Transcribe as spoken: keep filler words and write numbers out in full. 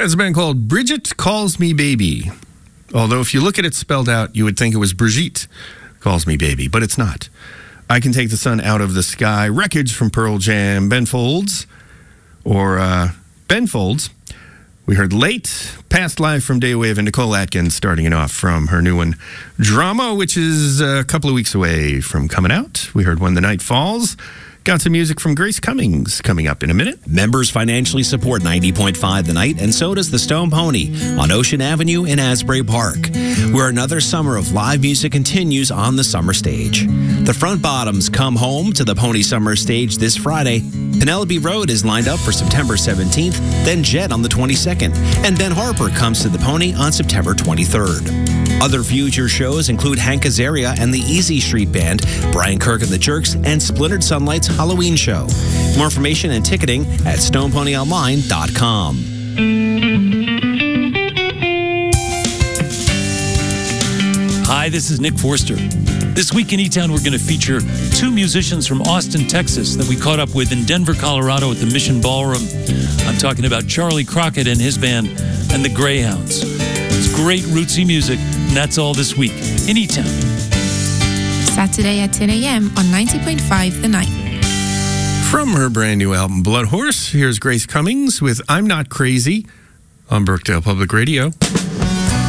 It's a band called Bridget Calls Me Baby. Although if you look at it spelled out, you would think it was Brigitte Calls Me Baby, but it's not. I Can Take the Sun Out of the Sky, Wreckage from Pearl Jam, Ben Folds, or uh, Ben Folds. We heard Late, Past Life from Daywave, and Nicole Atkins starting it off from her new one, Drama, which is a couple of weeks away from coming out. We heard When the Night Falls. Got some music from Grace Cummings coming up in a minute. Members financially support ninety point five The Night, and so does the Stone Pony on Ocean Avenue in Asbury Park, where another summer of live music continues on the summer stage. The Front Bottoms come home to the Pony Summer Stage this Friday. Penelope Road is lined up for September seventeenth, then Jet on the twenty-second, and Ben Harper comes to the Pony on September twenty-third. Other future shows include Hank Azaria and the Easy Street Band, Brian Kirk and the Jerks, and Splintered Sunlight's Halloween show. More information and ticketing at stone pony online dot com. Hi, this is Nick Forster. This week in E-Town, we're going to feature two musicians from Austin, Texas that we caught up with in Denver, Colorado at the Mission Ballroom. I'm talking about Charlie Crockett and his band and the Greyhounds. It's great rootsy music, and that's all this week in E-Town. Saturday at ten a.m. on ninety point five The Night. From her brand new album, Blood Horse, here's Grace Cummings with I'm Not Crazy on Brookdale Public Radio.